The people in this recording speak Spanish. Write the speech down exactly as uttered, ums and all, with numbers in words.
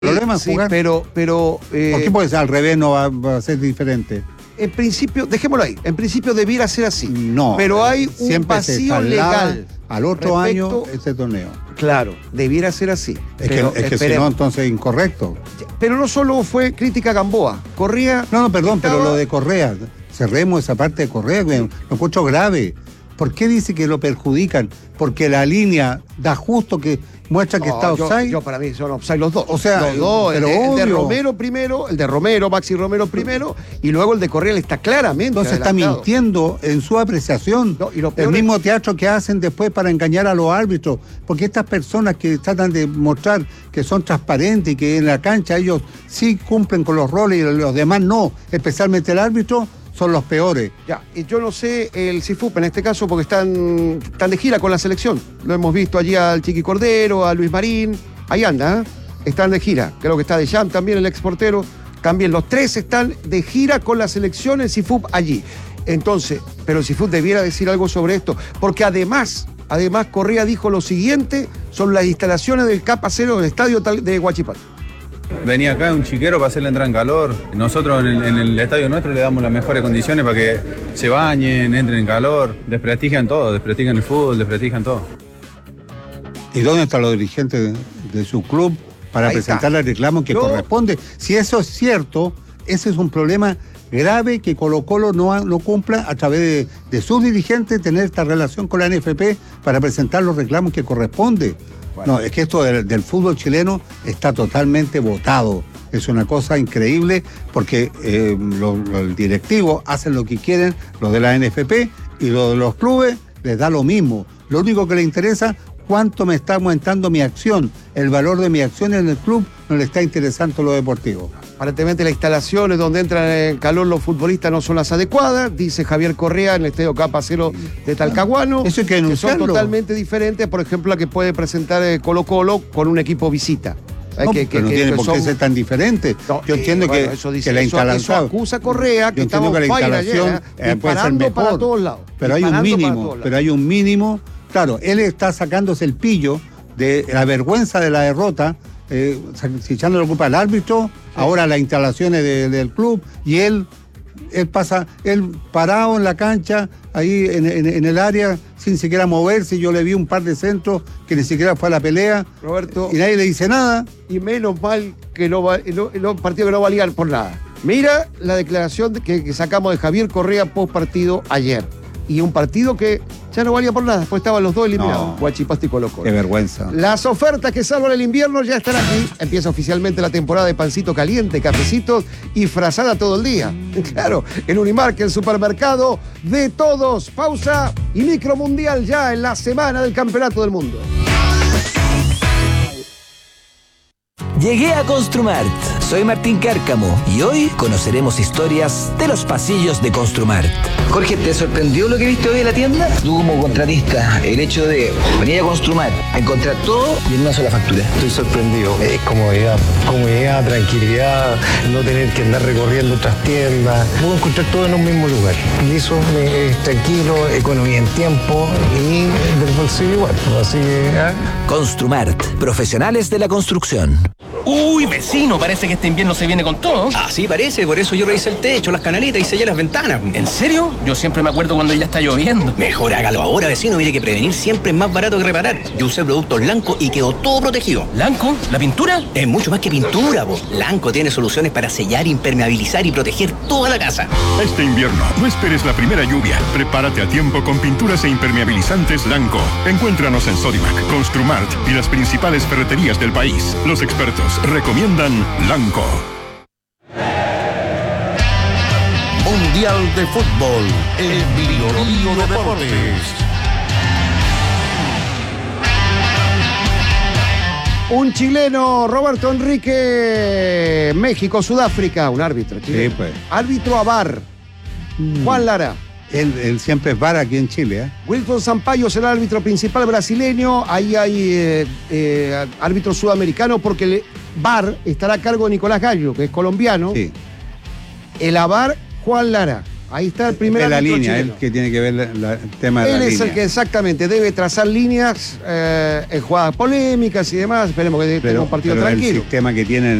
problema sí, jugar. Pero, pero eh, ¿Por qué puede ser al revés? No va, va a ser diferente. En principio, dejémoslo ahí. En principio debiera ser así. No. Pero hay un siempre vacío se legal. Al otro respecto, año ese torneo. Claro, debiera ser así. Es pero que, es que si no, entonces es incorrecto. Pero no solo fue crítica a Gamboa. Correa. No, no, perdón, estaba... pero lo de Correa, cerremos esa parte de Correa, que lo encuentro grave. ¿Por qué dice que lo perjudican? Porque la línea da justo que muestra que no, está offside. Yo, yo para mí son offside los dos. O sea, los dos, pero el, de, el de obvio. Romero primero, el de Romero, Maxi Romero primero, y luego el de Correa está claramente Entonces está adelantado. mintiendo en su apreciación. No, y lo el peor mismo es... teatro que hacen después para engañar a los árbitros. Porque estas personas que tratan de mostrar que son transparentes y que en la cancha ellos sí cumplen con los roles y los demás no, especialmente el árbitro, son los peores. Ya, y yo no sé el C I F U P en este caso porque están, están de gira con la selección. Lo hemos visto allí al Chiqui Cordero, a Luis Marín. Ahí anda, ¿eh? Están de gira. Creo que está de Jam también, el exportero. También los tres están de gira con la selección, el C I F U P allí. Entonces, pero el C I F U P debiera decir algo sobre esto. Porque además, además Correa dijo lo siguiente sobre las instalaciones del Capa Cero del estadio de Huachipato. Venía acá un chiquero para hacerle entrar en calor. Nosotros en el, en el estadio nuestro le damos las mejores condiciones para que se bañen, entren en calor. Desprestigian todo, desprestigian el fútbol, desprestigian todo. ¿Y dónde están los dirigentes de, de su club para Ahí presentar está. el reclamo que Yo... corresponde? Si eso es cierto, ese es un problema grave que Colo-Colo no, no cumpla a través de, de sus dirigentes tener esta relación con la N F P para presentar los reclamos que corresponde. Bueno. No, es que esto del, del fútbol chileno está totalmente votado. Es una cosa increíble porque eh, los lo directivos hacen lo que quieren, los de la N F P, y los de los clubes les da lo mismo. Lo único que les interesa, cuánto me está aumentando mi acción. El valor de mi acción en el club no le está interesando lo deportivo. Aparentemente las instalaciones donde entran en calor los futbolistas no son las adecuadas, dice Javier Correa en el estadio Capa Cero de Talcahuano. Eso hay que que son denunciarlo. totalmente diferentes, por ejemplo, la que puede presentar Colo-Colo con un equipo visita. No, que, pero que, no que, tiene que por son... qué ser tan diferente. No, yo entiendo eh, que, bueno, eso dice, que la eso, instalación... eso acusa Correa que estamos que la instalación ayer, eh, puede ser disparando mejor, para todos lados. Pero hay un disparando para mínimo, todos lados. pero hay un mínimo. Claro, él está sacándose el pillo de la vergüenza de la derrota, eh, echándole la culpa al árbitro, sí. Ahora las instalaciones de, del club, y él, él pasa, él parado en la cancha, ahí en, en, en el área, sin siquiera moverse. Yo le vi un par de centros que ni siquiera fue a la pelea, Roberto, y nadie le dice nada. Y menos mal que no va, no, no, partido que no valían por nada. Mira la declaración que, que sacamos de Javier Correa post partido ayer. Y un partido que ya no valía por nada, después estaban los dos eliminados, no. Huachipato y Colo-Colo. Qué vergüenza. Las ofertas que salvan el invierno ya están aquí. Empieza oficialmente la temporada de pancito caliente, cafecitos y frazada todo el día. Claro, en Unimark, el supermercado de todos. Pausa y micromundial ya en la semana del Campeonato del Mundo. Llegué a Construmart. Soy Martín Cárcamo y hoy conoceremos historias de los pasillos de Construmart. Jorge, ¿te sorprendió lo que viste hoy en la tienda? Tú como contratista, el hecho de venir a Construmart, encontrar todo y en una sola factura. Estoy sorprendido. Es comodidad, comodidad, tranquilidad, no tener que andar recorriendo otras tiendas. Puedo encontrar todo en un mismo lugar. Y eso es tranquilo, economía en tiempo y del bolsillo igual. Así que... ¿eh? Construmart, profesionales de la construcción. Uy, vecino, parece que este invierno se viene con todo. Ah, sí, parece, por eso yo revisé el techo, las canaletas y sellé las ventanas. ¿En serio? Yo siempre me acuerdo cuando ya está lloviendo. Mejor hágalo ahora, vecino, mire que prevenir siempre es más barato que reparar. Yo usé productos Lanco y quedó todo protegido. ¿Lanco? ¿La pintura? Es mucho más que pintura, po. Lanco tiene soluciones para sellar, impermeabilizar y proteger toda la casa. Este invierno, no esperes la primera lluvia. Prepárate a tiempo con pinturas e impermeabilizantes Lanco. Encuéntranos en Sodimac, Construmart y las principales ferreterías del país. Los expertos recomiendan Lanco. Mundial de Fútbol, el Biobío Deportes. Un chileno, Roberto Enrique, México, Sudáfrica, un árbitro chileno. Sí, pues. Árbitro a V A R, mm. Juan Lara. Él, él siempre es V A R aquí en Chile. ¿eh? Wilton Sampaio será el árbitro principal brasileño. Ahí hay eh, eh, árbitro sudamericano porque el V A R estará a cargo de Nicolás Gallo, que es colombiano. Sí. El A V A R, Juan Lara. Ahí está el primer de la árbitro línea, chileno. él que tiene que ver la- la- el tema de Él la es línea. el que exactamente debe trazar líneas eh, en jugadas polémicas y demás. Esperemos que tenga pero, un partido pero el tranquilo. sistema que tienen